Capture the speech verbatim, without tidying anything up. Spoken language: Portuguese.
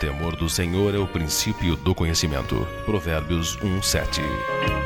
temor do Senhor é o princípio do conhecimento. Provérbios um, sete.